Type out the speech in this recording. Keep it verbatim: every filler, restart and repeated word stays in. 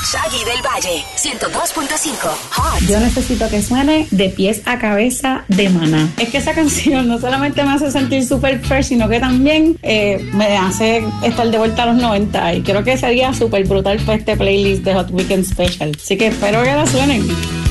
Shaggy del Valle, ciento dos punto cinco. Hot. Yo necesito que suene de pies a cabeza de Maná. Es que esa canción no solamente me hace sentir súper fresh, sino que también eh, me hace estar de vuelta a los noventa. Y creo que sería súper brutal para este playlist de Hot Weekend Special. Así que espero que la suenen.